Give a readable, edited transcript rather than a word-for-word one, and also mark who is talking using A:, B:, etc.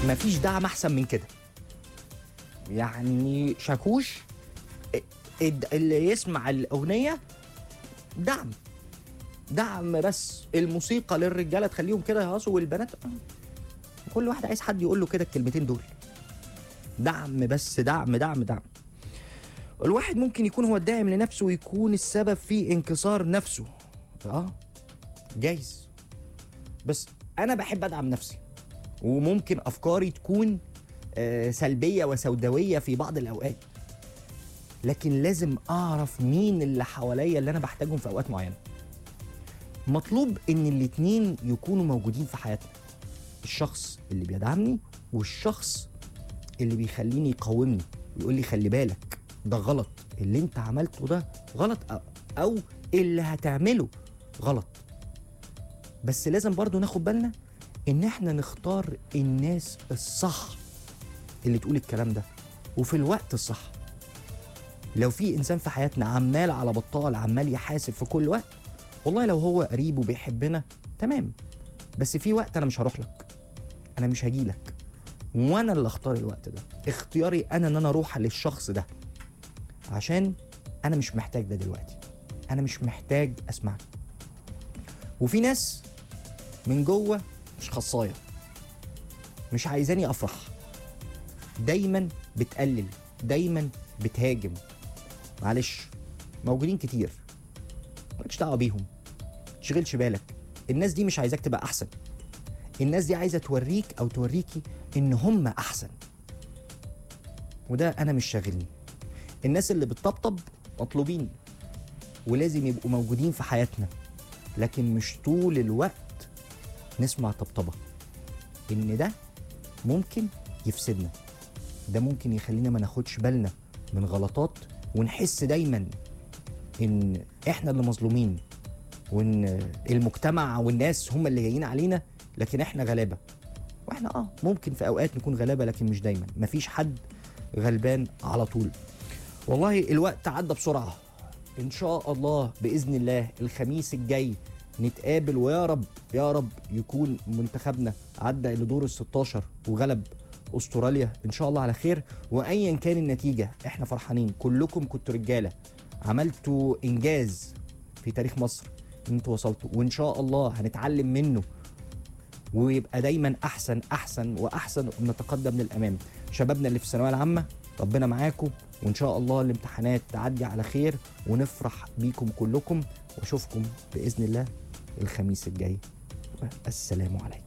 A: مفيش دعم احسن من كده. يعني شاكوش اللي يسمع الاغنيه دعم بس. الموسيقى للرجاله تخليهم كده يهاصوا، والبنات كل واحد عايز حد يقول له كده الكلمتين دول. دعم بس، دعم. الواحد ممكن يكون هو الداعم لنفسه ويكون السبب في انكسار نفسه. جايز، بس انا بحب ادعم نفسي، وممكن افكاري تكون سلبيه وسوداويه في بعض الاوقات، لكن لازم اعرف مين اللي حواليا اللي انا بحتاجهم في اوقات معينه. مطلوب ان الاتنين يكونوا موجودين في حياتنا، الشخص اللي بيدعمني والشخص اللي بيخليني يقاومني ويقول لي خلي بالك ده غلط، اللي انت عملته ده غلط، او اللي هتعمله غلط. بس لازم برضو ناخد بالنا ان احنا نختار الناس الصح اللي تقول الكلام ده وفي الوقت الصح. لو في انسان في حياتنا عمال على بطال عمال يحاسب في كل وقت، والله لو هو قريب وبيحبنا تمام، بس في وقت انا مش هروح لك، انا مش هجي لك، وانا اللي اختار الوقت ده. اختياري انا ان انا اروح للشخص ده، عشان انا مش محتاج ده دلوقتي، انا مش محتاج اسمعك. وفي ناس من جوه مش خصايه، مش عايزاني افرح، دايما بتقلل، دايما بتهاجم. معلش، موجودين كتير، مالكش دعوه بيهم، تشغلش بالك. الناس دي مش عايزاك تبقى احسن، الناس دي عايزه توريك او توريكي ان هم احسن، وده انا مش شاغلني. الناس اللي بتطبطب مطلوبين ولازم يبقوا موجودين في حياتنا، لكن مش طول الوقت نسمع طبطبه، ان ده ممكن يفسدنا، ده ممكن يخلينا ما ناخدش بالنا من غلطات، ونحس دايما ان احنا اللي مظلومين، وان المجتمع والناس هم اللي جايين علينا، لكن احنا غلابه. واحنا ممكن في اوقات نكون غلابه، لكن مش دايما، مفيش حد غلبان على طول. والله الوقت عدى بسرعه. ان شاء الله باذن الله الخميس الجاي نتقابل، ويا رب يا رب يكون منتخبنا عدى لدور ال16 وغلب استراليا ان شاء الله على خير. وايا كان النتيجه احنا فرحانين، كلكم كنتوا رجاله، عملتوا انجاز في تاريخ مصر ان انتوا وصلتوا، وان شاء الله هنتعلم منه ويبقى دايما احسن واحسن، ونتقدم للامام. شبابنا اللي في الثانويه العامه ربنا معاكم، وان شاء الله الامتحانات تعدي على خير ونفرح بيكم كلكم، واشوفكم باذن الله الخميس الجاي. السلام عليكم.